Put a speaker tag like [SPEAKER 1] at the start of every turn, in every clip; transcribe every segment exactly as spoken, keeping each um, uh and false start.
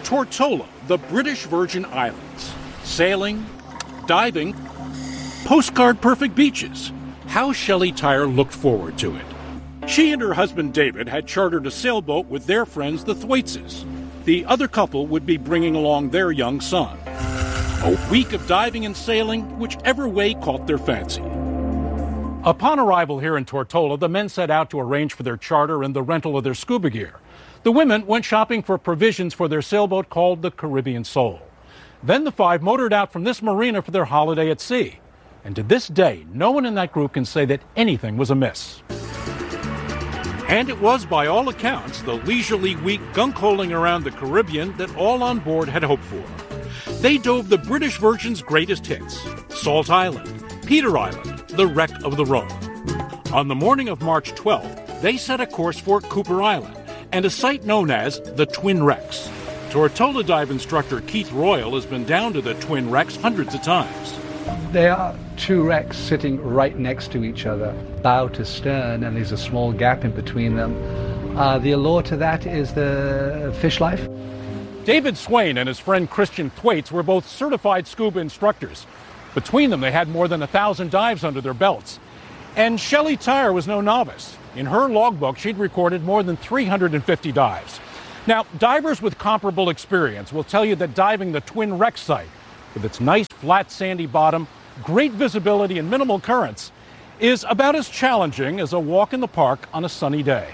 [SPEAKER 1] Tortola, the British Virgin Islands. Sailing, diving, postcard-perfect beaches. How Shelley Tyre looked forward to it. She and her husband David had chartered a sailboat with their friends, the Thwaites. The other couple would be bringing along their young son. A week of diving and sailing, whichever way caught their fancy. Upon arrival here in Tortola, the men set out to arrange for their charter and the rental of their scuba gear. The women went shopping for provisions for their sailboat called the Caribbean Soul. Then the five motored out from this marina for their holiday at sea. And to this day, no one in that group can say that anything was amiss. And it was, by all accounts, the leisurely week gunk-holing around the Caribbean that all on board had hoped for. They dove the British Virgin's greatest hits, Salt Island, Peter Island, the wreck of the Rome. On the morning of March twelfth, they set a course for Cooper Island and a site known as the Twin Wrecks. Tortola dive instructor Keith Royal has been down to the Twin Wrecks hundreds of times.
[SPEAKER 2] There are two wrecks sitting right next to each other, bow to stern, and there's a small gap in between them. Uh, the allure to that is the fish life.
[SPEAKER 1] David Swain and his friend Christian Thwaites were both certified scuba instructors. Between them, they had more than a thousand dives under their belts. And Shelley Tyre was no novice. In her logbook, she'd recorded more than three hundred fifty dives. Now, divers with comparable experience will tell you that diving the Twin Wreck site, with its nice flat sandy bottom, great visibility and minimal currents, is about as challenging as a walk in the park on a sunny day.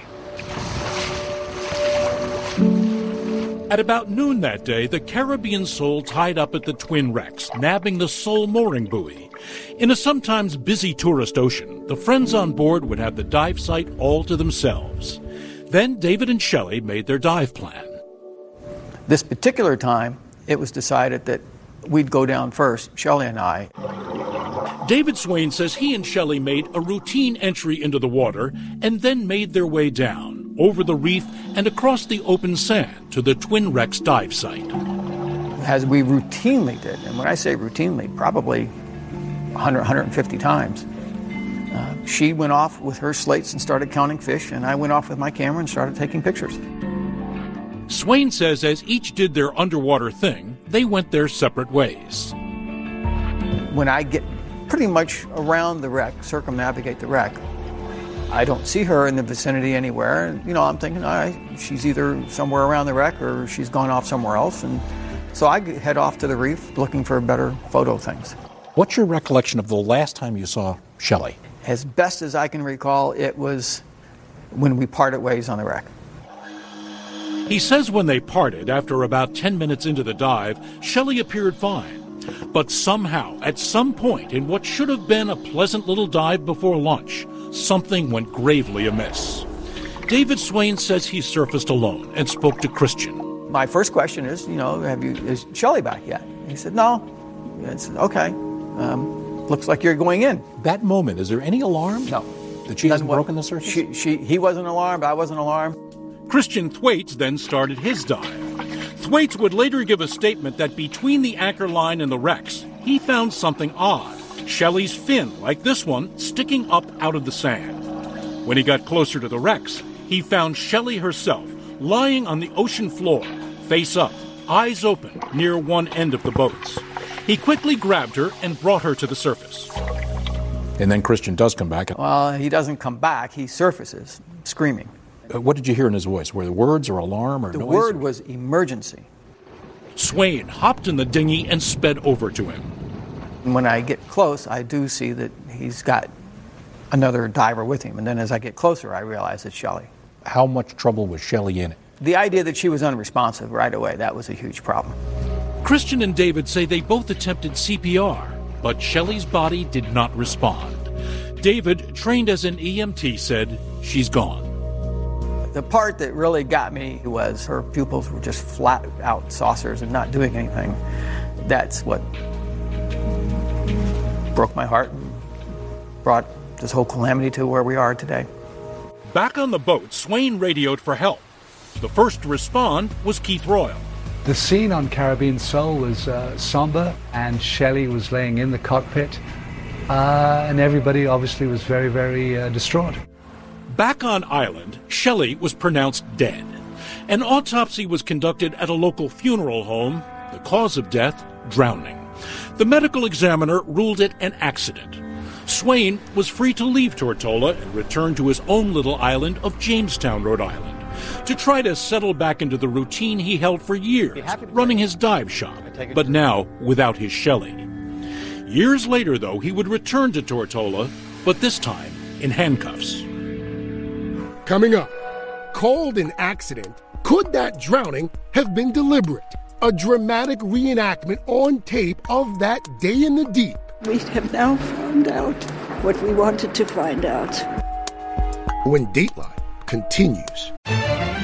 [SPEAKER 1] At about noon that day, the Caribbean Soul tied up at the Twin Wrecks, nabbing the sole mooring buoy. In a sometimes busy tourist ocean, the friends on board would have the dive site all to themselves. Then David and Shelley made their dive plan.
[SPEAKER 3] This particular time, it was decided that we'd go down first, Shelley and I.
[SPEAKER 1] David Swain says he and Shelley made a routine entry into the water and then made their way down, over the reef and across the open sand to the Twin Wrecks dive site.
[SPEAKER 3] As we routinely did, and when I say routinely, probably one hundred, one hundred fifty times, uh, she went off with her slates and started counting fish, and I went off with my camera and started taking pictures.
[SPEAKER 1] Swain says as each did their underwater thing, they went their separate ways.
[SPEAKER 3] When I get pretty much around the wreck, circumnavigate the wreck, I don't see her in the vicinity anywhere. And, you know, I'm thinking, all right, she's either somewhere around the wreck or she's gone off somewhere else. And so I head off to the reef looking for better photo things.
[SPEAKER 4] What's your recollection of the last time you saw Shelley?
[SPEAKER 3] As best as I can recall, it was when we parted ways on the wreck.
[SPEAKER 1] He says when they parted, after about ten minutes into the dive, Shelley appeared fine. But somehow, at some point in what should have been a pleasant little dive before lunch, something went gravely amiss. David Swain says he surfaced alone and spoke to Christian.
[SPEAKER 3] My first question is, you know, have you, is Shelley back yet? He said, no. I said, okay. Um, looks like you're going in.
[SPEAKER 4] That moment, is there any alarm?
[SPEAKER 3] No.
[SPEAKER 4] That she hasn't broken the surface?
[SPEAKER 3] She, she, he wasn't alarmed, I wasn't alarmed.
[SPEAKER 1] Christian Thwaites then started his dive. Thwaites would later give a statement that between the anchor line and the wrecks, he found something odd. Shelley's fin, like this one, sticking up out of the sand. When he got closer to the wrecks, he found Shelley herself lying on the ocean floor, face up, eyes open, near one end of the boats. He quickly grabbed her and brought her to the surface.
[SPEAKER 4] And then Christian does come back.
[SPEAKER 3] Well, he doesn't come back, he surfaces, screaming.
[SPEAKER 4] Uh, what did you hear in his voice? Were the words or alarm or
[SPEAKER 3] the
[SPEAKER 4] noise?
[SPEAKER 3] The word was emergency.
[SPEAKER 1] Swain hopped in the dinghy and sped over to him.
[SPEAKER 3] When I get close, I do see that he's got another diver with him. And then as I get closer, I realize it's Shelley.
[SPEAKER 4] How much trouble was Shelley in it?
[SPEAKER 3] The idea that she was unresponsive right away, that was a huge problem.
[SPEAKER 1] Christian and David say they both attempted C P R, but Shelley's body did not respond. David, trained as an E M T, said she's gone.
[SPEAKER 3] The part that really got me was her pupils were just flat out saucers and not doing anything. That's what broke my heart and brought this whole calamity to where we are today.
[SPEAKER 1] Back on the boat, Swain radioed for help. The first to respond was Keith Royal.
[SPEAKER 2] The scene on Caribbean Soul was uh, somber, and Shelley was laying in the cockpit, uh, and everybody obviously was very, very uh, distraught.
[SPEAKER 1] Back on island, Shelley was pronounced dead. An autopsy was conducted at a local funeral home. The cause of death, drowning. The medical examiner ruled it an accident. Swain was free to leave Tortola and return to his own little island of Jamestown, Rhode Island, to try to settle back into the routine he held for years, running his dive shop, but now without his Shelley. Years later, though, he would return to Tortola, but this time in handcuffs.
[SPEAKER 5] Coming up, called an accident, could that drowning have been deliberate? A dramatic reenactment on tape of that day in the deep.
[SPEAKER 6] We have now found out what we wanted to find out.
[SPEAKER 5] When Dateline continues.